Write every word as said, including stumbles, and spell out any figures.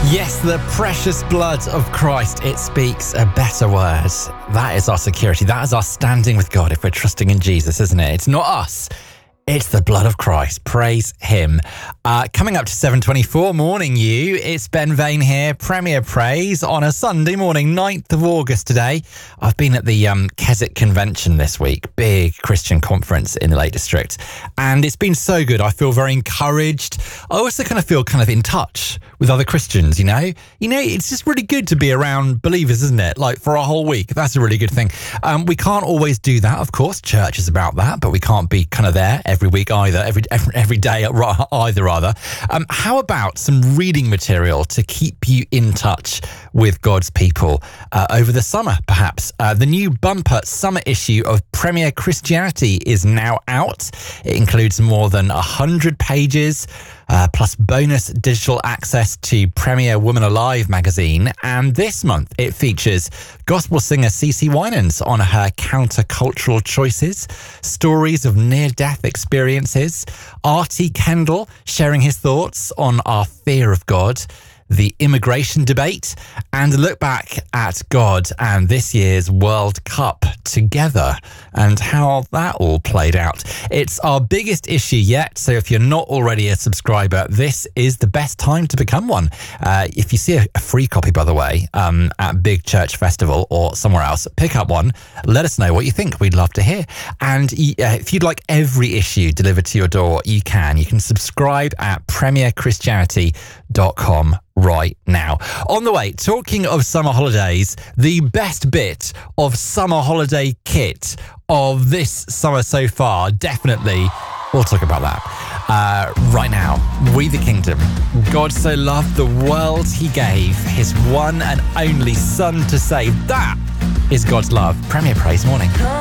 Yes, the precious blood of Christ, it speaks a better word. That is our security. That is our standing with God if we're trusting in Jesus, isn't it? It's not us. It's the blood of Christ. Praise him. Uh, coming up to seven twenty-four, morning you. It's Ben Vane here, Premier Praise on a Sunday morning, ninth of August today. I've been at the um, Keswick Convention this week, big Christian conference in the Lake District. And it's been so good. I feel very encouraged. I also kind of feel kind of in touch with other Christians, you know? You know, it's just really good to be around believers, isn't it? Like for a whole week. That's a really good thing. Um, we can't always do that, of course. Church is about that, but we can't be kind of there every week either, every every, every day either, rather. Um, how about some reading material to keep you in touch with God's people uh, over the summer, perhaps? Uh, the new bumper summer issue of Premier Christianity is now out. It includes more than one hundred pages, Uh, plus bonus digital access to Premier Woman Alive magazine. And this month it features gospel singer CeCe Winans on her countercultural choices, stories of near-death experiences, Artie Kendall sharing his thoughts on our fear of God, the immigration debate, and a look back at God and this year's World Cup together and how that all played out. It's our biggest issue yet, so if you're not already a subscriber, this is the best time to become one. Uh, if you see a, a free copy, by the way, um, at Big Church Festival or somewhere else, pick up one. Let us know what you think. We'd love to hear. And uh, if you'd like every issue delivered to your door, you can. You can subscribe at premier christianity dot com right now. On the way, talking of summer holidays, the best bit of summer holiday kit of this summer so far, definitely, we'll talk about that. Uh, right now, We the Kingdom. God so loved the world he gave his one and only son to save. That is God's love. Premier Praise morning.